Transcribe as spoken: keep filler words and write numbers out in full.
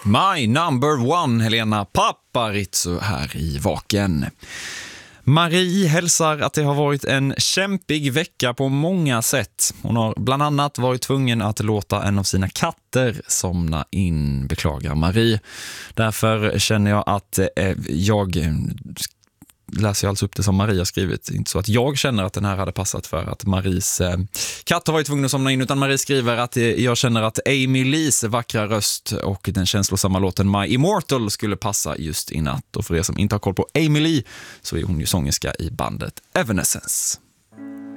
My number one, Helena Paparizou här i Vaken. Marie hälsar att det har varit en kämpig vecka på många sätt. Hon har bland annat varit tvungen att låta en av sina katter somna in, beklagar Marie. Därför känner jag att eh, jag läser alltså upp det som Marie har skrivit. Inte så att jag känner att den här hade passat för att Maries eh, katt har varit tvungen att somna in, utan Marie skriver att eh, jag känner att Amy Lees vackra röst och den känslosamma låten My Immortal skulle passa just i natt. Och för er som inte har koll på Amy Lee så är hon ju sångerska i bandet Evanescence.